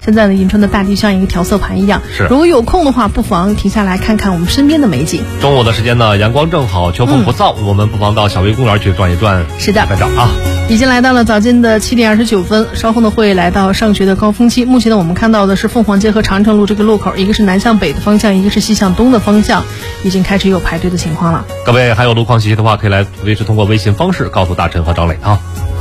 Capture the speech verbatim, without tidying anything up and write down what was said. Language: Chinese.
现在呢，银川的大地像一个调色盘一样。 是， 如果有空的话，不妨停下来看看我们身边的美景。 中午的时间呢，阳光正好，秋风不燥，嗯、我们不妨到小薇公园去转一转。 是的， 拍照啊。 已经来到了早间的七点二十九分，稍后呢会来到上学的高峰期。目前呢，我们看到的是凤凰街和长城路这个路口，一个是南向北的方向，一个是西向东的方向，已经开始有排队的情况了。 各位还有路况信息的话，可以来随时通过微信方式告诉大陈和张磊啊。